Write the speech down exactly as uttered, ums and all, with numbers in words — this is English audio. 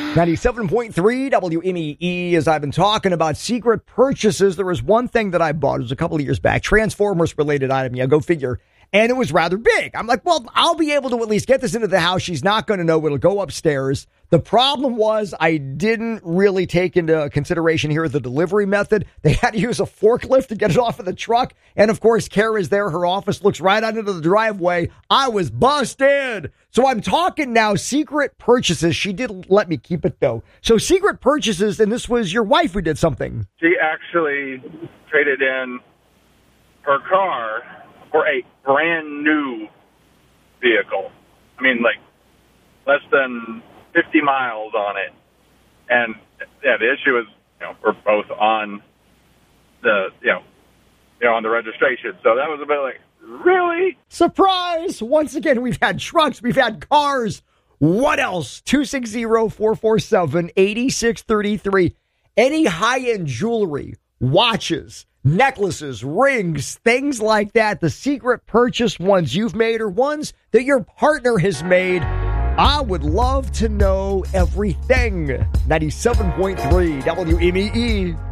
ninety-seven point three W M E E, as I've been talking about secret purchases, there was one thing that I bought. It was a couple of years back. Transformers-related item. Yeah, go figure. And it was rather big. I'm like, well, I'll be able to at least get this into the house. She's not going to know. It'll go upstairs. The problem was I didn't really take into consideration here the delivery method. They had to use a forklift to get it off of the truck. And, of course, Kara's there. Her office looks right out into the driveway. I was busted. So I'm talking now secret purchases. She did let me keep it, though. So secret purchases, and this was your wife who did something. She actually traded in her car for a brand new vehicle. I mean, like, less than fifty miles on it. And, yeah, the issue is, you know, we're both on the, you know, you know, on the registration. So that was a bit like, really? Surprise! Once again, we've had trucks, we've had cars. What else? two six zero, four four seven, eight six three three. Any high-end jewelry, watches, necklaces, rings, things like that, the secret purchase ones you've made or ones that your partner has made. I would love to know everything. ninety-seven point three W M E E.